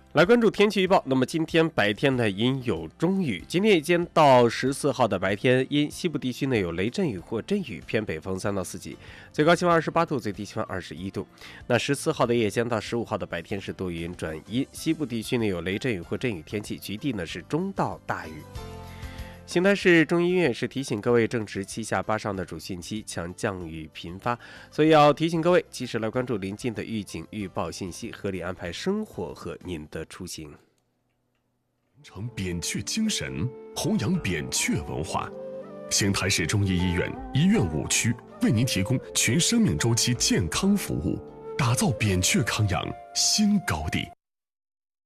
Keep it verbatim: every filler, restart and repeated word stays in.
来关注天气预报。那么今天白天呢阴有中雨，今天一间到十四号的白天，因西部地区呢有雷阵雨或阵雨，偏北风三到四级，最高气温二十八度，最低气温二十一度。那十四号的夜间到十五号的白天是多云转阴，西部地区呢有雷阵雨或阵雨天气，局地呢是中到大雨。邢台市中医院是提醒各位正值七下八上的主汛期，强降雨频发，所以要提醒各位及时来关注临近的预警预报信息，合理安排生活和您的出行。 传承扁鹊精神，弘扬扁鹊文化。邢台市中医医院医院五区为您提供全生命周期健康服务，打造扁鹊康养新高地。